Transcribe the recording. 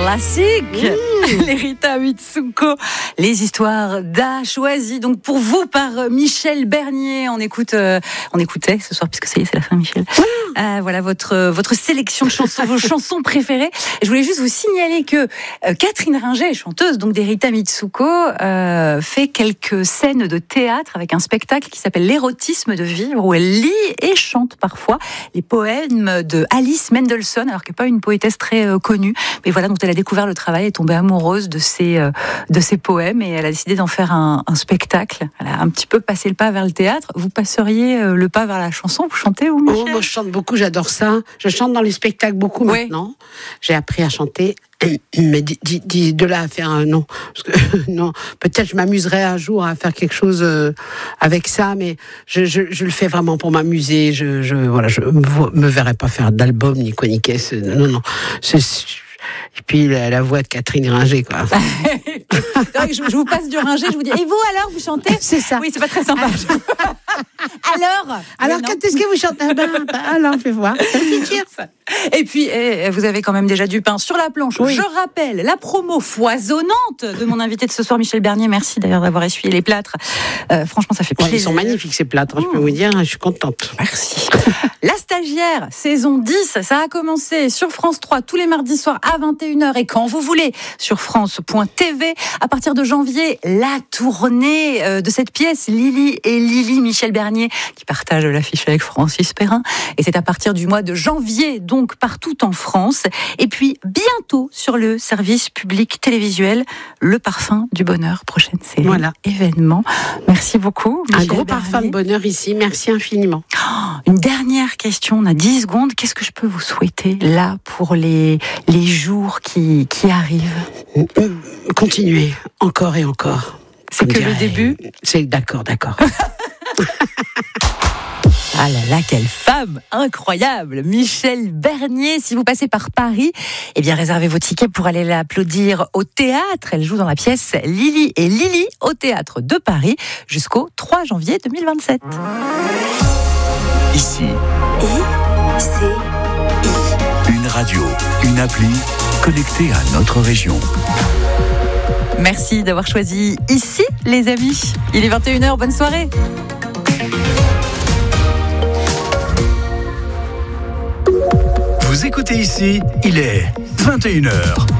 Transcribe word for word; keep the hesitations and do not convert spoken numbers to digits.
classique. Mmh. Les Rita Mitsuko, les histoires d'A choisies donc pour vous par Michel Bernier. On écoute, euh, on écoutait ce soir puisque ça y est, c'est la fin, Michel. Mmh. Euh, voilà votre votre sélection de chansons, vos chansons préférées. Je voulais juste vous signaler que euh, Catherine Ringer, chanteuse donc des Rita Mitsuko, euh, fait quelques scènes de théâtre avec un spectacle qui s'appelle L'érotisme de vivre, où elle lit et chante parfois les poèmes de Alice Mendelssohn, alors qu'elle n'est pas une poétesse très euh, connue, mais voilà, dont elle a découvert le travail, est tombée amoureuse de ses, euh, de ses poèmes, et elle a décidé d'en faire un, un spectacle. Elle a un petit peu passé le pas vers le théâtre. Vous passeriez euh, le pas vers la chanson? Vous chantez, ou Michel? Oh, moi je chante beaucoup, j'adore ça. Je chante dans les spectacles beaucoup oui. maintenant. J'ai appris à chanter. Mais d- d- d- de là à faire un non, parce que, non, peut-être je m'amuserais un jour à faire quelque chose euh, avec ça, mais je, je, je le fais vraiment pour m'amuser. Je, je voilà, je me, me verrais pas faire d'album ni quoi ni qu'est-ce. Non, non. C'est, et puis la, la voix de Catherine Ringer, quoi. je, je vous passe du Ringer, je vous dis. Et vous alors, vous chantez? C'est ça. Oui, c'est pas très sympa. alors, alors quand est-ce que vous chantez? Ben, ben, alors, fais voir. Et puis, eh, vous avez quand même déjà du pain sur la planche. Oui. Je rappelle la promo foisonnante de mon invité de ce soir, Michel Bernier. Merci d'ailleurs d'avoir essuyé les plâtres. Euh, franchement, ça fait plaisir. Ouais, ils sont magnifiques ces plâtres, mmh. je peux vous dire. Je suis contente. Merci. La Stagiaire, saison dix, ça a commencé sur France trois tous les mardis soirs à vingt et une heures et quand vous voulez sur France point T V. À partir de janvier, la tournée de cette pièce, Lily et Lily, Michel Bernier, qui partage l'affiche avec Francis Perrin. Et c'est à partir du mois de janvier, donc partout en France. Et puis bientôt sur le service public télévisuel, Le Parfum du Bonheur, prochaine série, voilà. Événement. Merci beaucoup, Michel Un gros Bernier. parfum de bonheur ici, merci infiniment. Oh, une dernière question, on a dix secondes. Qu'est-ce que je peux vous souhaiter là pour les, les jours qui, qui arrivent? Continuez, encore et encore. C'est que le début? C'est d'accord, d'accord. Ah là là, quelle femme incroyable, Michel Bernier. Si vous passez par Paris, eh bien réservez vos tickets pour aller l'applaudir au théâtre. Elle joue dans la pièce Lily et Lily au théâtre de Paris jusqu'au trois janvier deux mille vingt-sept. Ici. I, C, I. Une radio, une appli connectée à notre région. Merci d'avoir choisi Ici, les amis. Il est vingt et une heures, bonne soirée. Vous écoutez Ici, il est vingt et une heures.